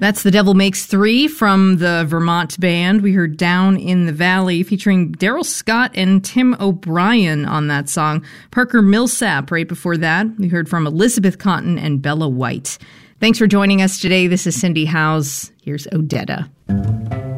That's The Devil Makes Three from the Vermont band. We heard Down in the Valley featuring Daryl Scott and Tim O'Brien on that song. Parker Millsap right before that. We heard from Elizabeth Cotten and Bella White. Thanks for joining us today. This is Cindy Howes. Here's Odetta.